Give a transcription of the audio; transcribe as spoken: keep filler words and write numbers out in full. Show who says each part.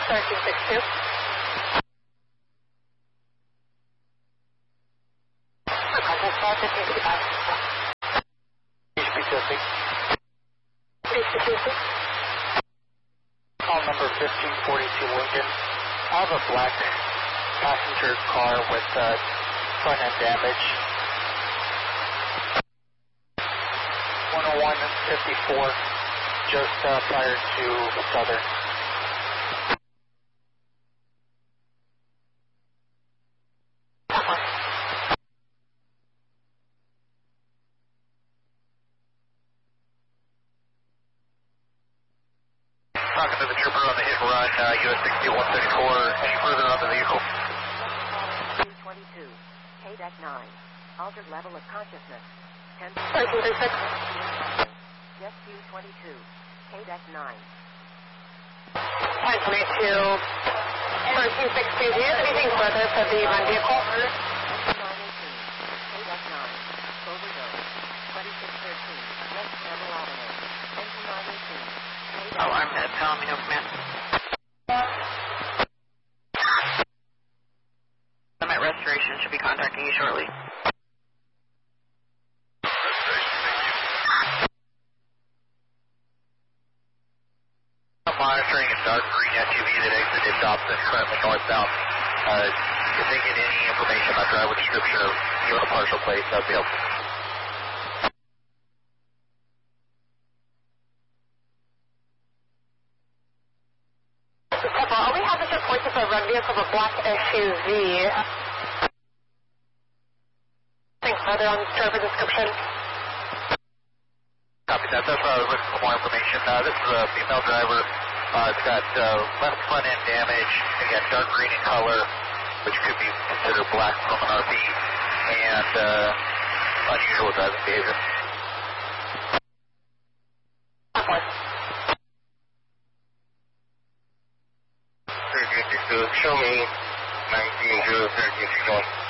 Speaker 1: thirteen six two. fifteen fifty-five.
Speaker 2: H P testing.
Speaker 1: H P testing.
Speaker 2: Call number fifteen forty-two Lincoln. I have a black passenger car with uh, front end damage. one oh one fifty-four, just uh, prior to Southern. Talking to the trooper on the hit and run, uh, U S sixty-one thirty-four. Any further on the vehicle?
Speaker 3: twenty-two, K D E C nine, altered level of consciousness.
Speaker 1: thirteen thirty-six.
Speaker 3: Jet Q twenty-two, K D E C nine.
Speaker 1: ten twenty-two, thirteen sixty. Do you have anything further for the run vehicle?
Speaker 3: nine eighteen, K D E C nine, overdose. twenty-six thirteen, West Campbell Avenue. Engine nine eighteen.
Speaker 4: Oh, I'm dead. Tell me no command. I'm at restoration. Should be contacting you shortly.
Speaker 2: I'm monitoring a dark green S U V that exited Dobson, currently northbound. Uh, if they get any information about driver description or even a partial plate, that'd be helpful.
Speaker 1: All we have is reports of a run vehicle of a black S U V. Anything further on driver description?
Speaker 2: Copy that. That's why I was looking for more information. Uh, this is a female driver. Uh, it's got uh, left front end damage. Again, dark green in color, which could be considered black from an R V, and uh, unusual driving behavior.
Speaker 5: Show me nineteen zero thirteen six one.